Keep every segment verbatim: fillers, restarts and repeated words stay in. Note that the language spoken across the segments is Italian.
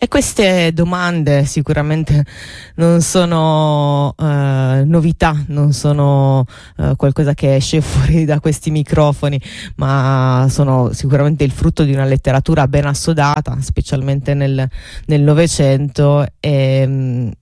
E queste domande sicuramente non sono uh, novità, non sono uh, qualcosa che esce fuori da questi microfoni, ma sono sicuramente il frutto di una letteratura ben assodata, specialmente nel Novecento, e,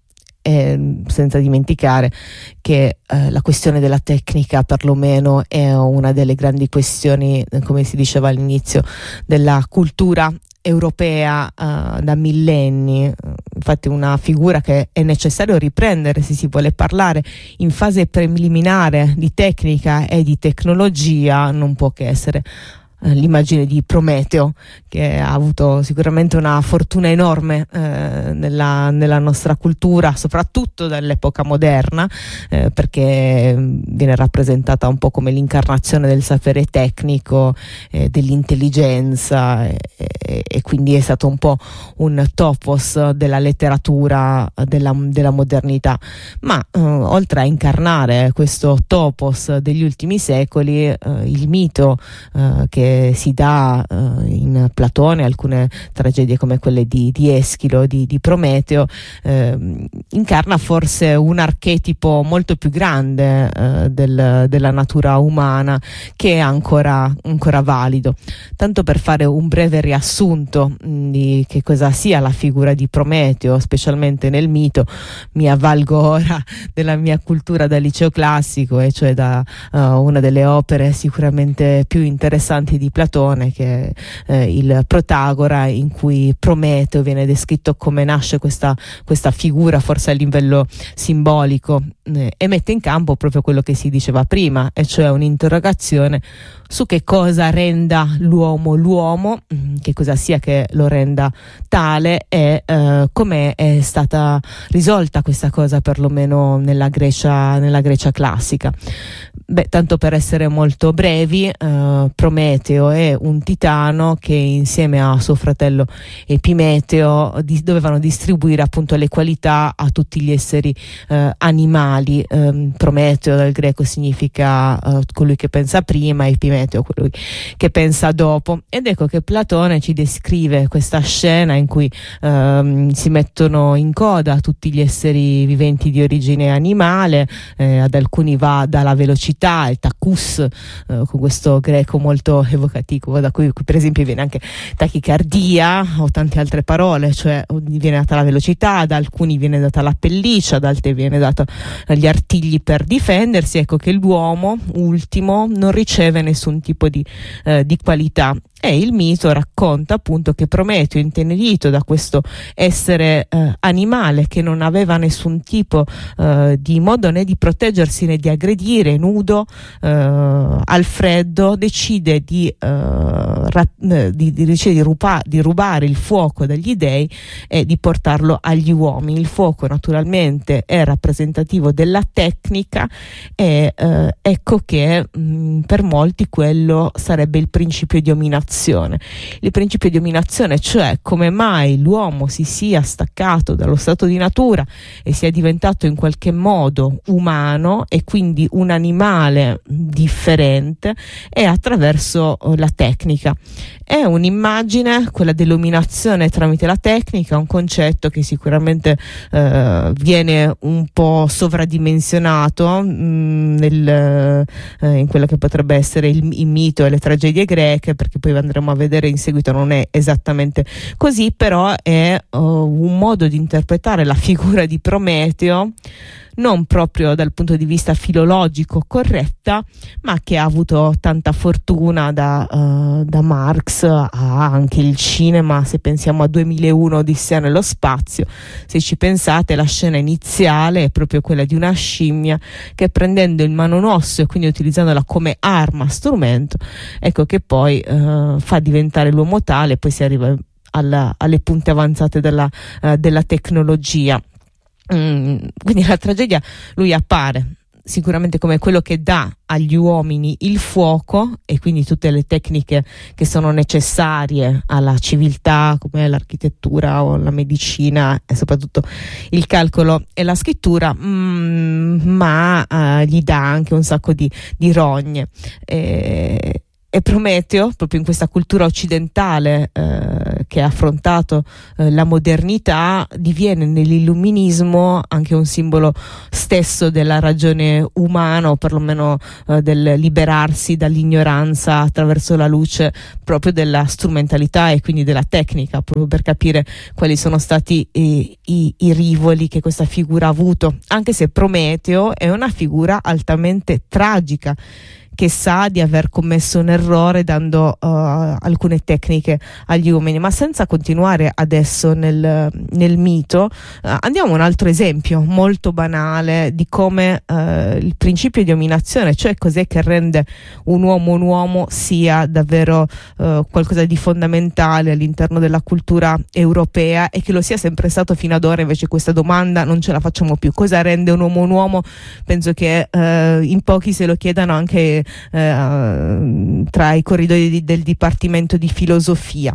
e senza dimenticare che uh, la questione della tecnica perlomeno è una delle grandi questioni, come si diceva all'inizio, della cultura europea uh, da millenni. Infatti una figura che è necessario riprendere se si vuole parlare in fase preliminare di tecnica e di tecnologia non può che essere uh, l'immagine di Prometeo, che ha avuto sicuramente una fortuna enorme eh, nella, nella nostra cultura, soprattutto dall'epoca moderna, eh, perché viene rappresentata un po' come l'incarnazione del sapere tecnico, eh, dell'intelligenza, e, e, e quindi è stato un po' un topos della letteratura della, della modernità. Ma eh, oltre a incarnare questo topos degli ultimi secoli, eh, il mito eh, che si dà eh, in Platone, alcune tragedie come quelle di, di Eschilo, di, di Prometeo, eh, incarna forse un archetipo molto più grande eh, del, della natura umana, che è ancora, ancora valido. Tanto per fare un breve riassunto mh, di che cosa sia la figura di Prometeo, specialmente nel mito, mi avvalgo ora della mia cultura da liceo classico, e cioè da uh, una delle opere sicuramente più interessanti di Platone, che è eh, il Protagora, in cui Prometeo viene descritto come nasce questa, questa figura, forse a livello simbolico, eh, e mette in campo proprio quello che si diceva prima, e cioè un'interrogazione su che cosa renda l'uomo l'uomo, che cosa sia che lo renda tale, e eh, come è stata risolta questa cosa perlomeno nella Grecia, nella Grecia classica. Beh, tanto per essere molto brevi, eh, Prometeo è un titano che insieme a suo fratello Epimeteo di, dovevano distribuire appunto le qualità a tutti gli esseri eh, animali. Eh, Prometeo dal greco significa eh, colui che pensa prima, Epimeteo colui che pensa dopo, ed ecco che Platone ci descrive questa scena in cui eh, si mettono in coda tutti gli esseri viventi di origine animale, eh, ad alcuni va dalla velocità, il tacus, eh, con questo greco molto evocativo, da cui per esempio viene anche tachicardia o tante altre parole, cioè viene data la velocità, da alcuni viene data la pelliccia, ad altri viene data gli artigli per difendersi. Ecco che l'uomo ultimo non riceve nessun tipo di, eh, di qualità. E il mito racconta appunto che Prometeo, intenerito da questo essere eh, animale che non aveva nessun tipo eh, di modo né di proteggersi né di aggredire, nudo, eh, al freddo, decide di, eh, ra- di, di, decide di, rupa- di rubare il fuoco dagli dei e di portarlo agli uomini. Il fuoco naturalmente è rappresentativo della tecnica, e eh, ecco che mh, per molti quello sarebbe il principio di dominazione. Il principio di dominazione, cioè come mai l'uomo si sia staccato dallo stato di natura e sia diventato in qualche modo umano e quindi un animale differente, è attraverso la tecnica. È un'immagine, quella dell'illuminazione tramite la tecnica, un concetto che sicuramente eh, viene un po' sovradimensionato mh, nel, eh, in quello che potrebbe essere il, il mito e le tragedie greche, perché poi andremo a vedere in seguito non è esattamente così, però è uh, un modo di interpretare la figura di Prometeo non proprio dal punto di vista filologico corretta, ma che ha avuto tanta fortuna da, uh, da Marx a anche il cinema. Se pensiamo a duemilauno Odissea nello spazio, se ci pensate, la scena iniziale è proprio quella di una scimmia che, prendendo in mano un osso e quindi utilizzandola come arma, strumento, ecco che poi uh, fa diventare l'uomo tale, poi si arriva alla, alle punte avanzate della, uh, della tecnologia. Mm, quindi la tragedia, lui appare sicuramente come quello che dà agli uomini il fuoco e quindi tutte le tecniche che sono necessarie alla civiltà, come l'architettura o la medicina e soprattutto il calcolo e la scrittura, mm, ma uh, gli dà anche un sacco di, di rogne. E, E Prometeo, proprio in questa cultura occidentale eh, che ha affrontato eh, la modernità, diviene nell'illuminismo anche un simbolo stesso della ragione umana, o perlomeno eh, del liberarsi dall'ignoranza attraverso la luce proprio della strumentalità e quindi della tecnica, proprio per capire quali sono stati i, i, i rivoli che questa figura ha avuto, anche se Prometeo è una figura altamente tragica, che sa di aver commesso un errore dando uh, alcune tecniche agli uomini. Ma senza continuare adesso nel, nel mito, uh, andiamo a un altro esempio molto banale di come uh, il principio di dominazione, cioè cos'è che rende un uomo un uomo, sia davvero uh, qualcosa di fondamentale all'interno della cultura europea, e che lo sia sempre stato fino ad ora. Invece questa domanda non ce la facciamo più. Cosa rende un uomo un uomo? Penso che uh, in pochi se lo chiedano anche Eh, tra i corridoi di, del Dipartimento di Filosofia.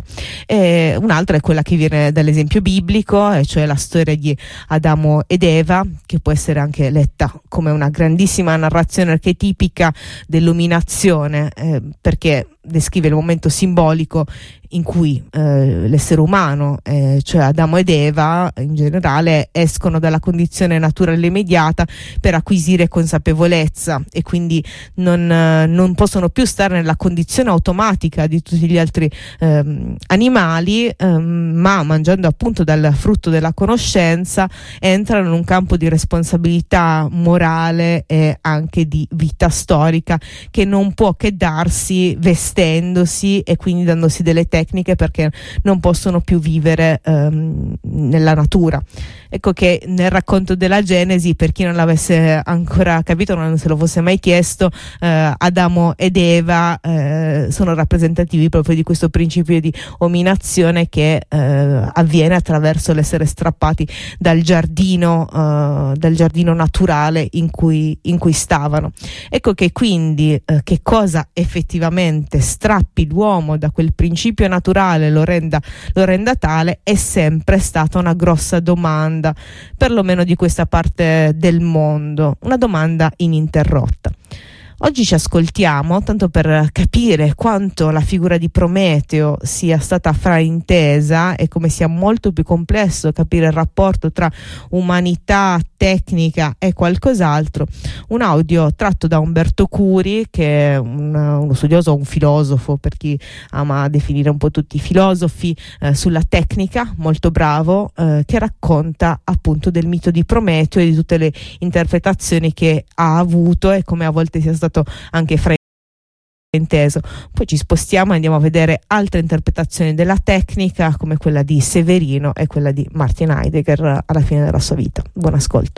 E un'altra è quella che viene dall'esempio biblico, e cioè la storia di Adamo ed Eva, che può essere anche letta come una grandissima narrazione archetipica dell'illuminazione, eh, perché descrive il momento simbolico in cui eh, l'essere umano, eh, cioè Adamo ed Eva in generale, escono dalla condizione naturale immediata per acquisire consapevolezza, e quindi non, eh, non possono più stare nella condizione automatica di tutti gli altri eh, animali, eh, ma mangiando appunto dal frutto della conoscenza entrano in un campo di responsabilità morale e anche di vita storica, che non può che darsi vestendosi e quindi dandosi delle tecniche, perché non possono più vivere ehm, nella natura. Ecco che nel racconto della Genesi, per chi non l'avesse ancora capito, non se lo fosse mai chiesto, eh, Adamo ed Eva eh, sono rappresentativi proprio di questo principio di dominazione che eh, avviene attraverso l'essere strappati dal giardino, eh, dal giardino naturale in cui, in cui stavano. Ecco che quindi eh, che cosa effettivamente strappi l'uomo da quel principio naturale, lo renda, lo renda tale, è sempre stata una grossa domanda, perlomeno di questa parte del mondo, una domanda ininterrotta. Oggi ci ascoltiamo, tanto per capire quanto la figura di Prometeo sia stata fraintesa e come sia molto più complesso capire il rapporto tra umanità, tecnica e qualcos'altro. Un audio tratto da Umberto Curi, che è un, uno studioso, un filosofo, per chi ama definire un po' tutti i filosofi, eh, sulla tecnica, molto bravo, eh, che racconta appunto del mito di Prometeo e di tutte le interpretazioni che ha avuto e come a volte sia stato anche frainteso. Poi ci spostiamo e andiamo a vedere altre interpretazioni della tecnica, come quella di Severino e quella di Martin Heidegger alla fine della sua vita. Buon ascolto.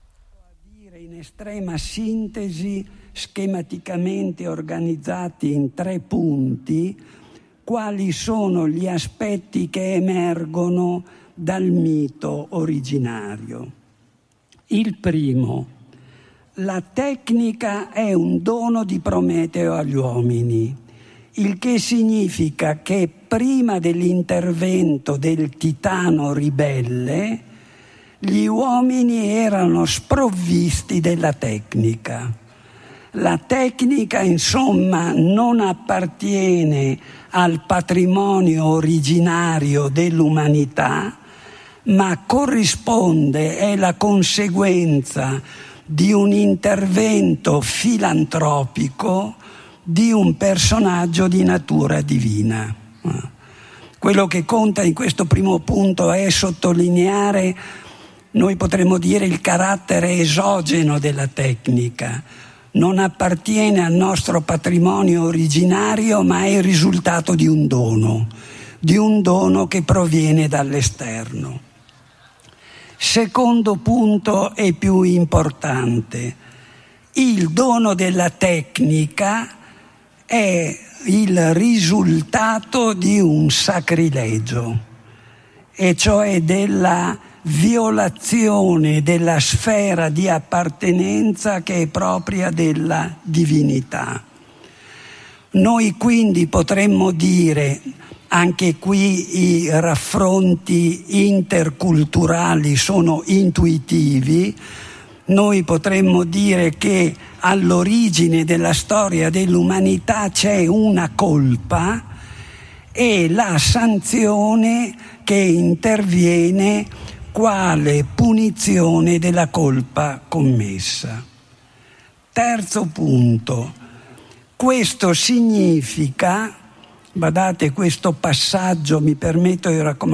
In estrema sintesi, schematicamente organizzati in tre punti, quali sono gli aspetti che emergono dal mito originario. Il primo: la tecnica è un dono di Prometeo agli uomini, il che significa che prima dell'intervento del titano ribelle, gli uomini erano sprovvisti della tecnica. La tecnica, insomma, non appartiene al patrimonio originario dell'umanità, ma corrisponde, è la conseguenza di un intervento filantropico di un personaggio di natura divina. Quello che conta in questo primo punto è sottolineare, noi potremmo dire, il carattere esogeno della tecnica. Non appartiene al nostro patrimonio originario, ma è il risultato di un dono, di un dono che proviene dall'esterno. Secondo punto e più importante: il dono della tecnica è il risultato di un sacrilegio, e cioè della violazione della sfera di appartenenza che è propria della divinità. Noi quindi potremmo dire, anche qui i raffronti interculturali sono intuitivi, noi potremmo dire che all'origine della storia dell'umanità c'è una colpa e la sanzione che interviene quale punizione della colpa commessa. Terzo punto, questo significa, badate, questo passaggio mi permetto di raccomandare